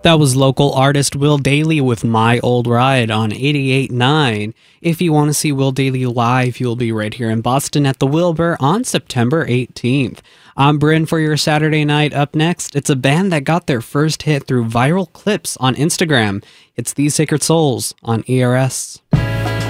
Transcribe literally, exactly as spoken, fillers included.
That was local artist Will Dailey with My Old Ride on eighty-eight point nine. If you want to see Will Dailey live, you'll be right here in Boston at the Wilbur on September eighteenth. I'm Bryn for your Saturday night. Up next, it's a band that got their first hit through viral clips on Instagram. It's These Sacred Souls on E R S.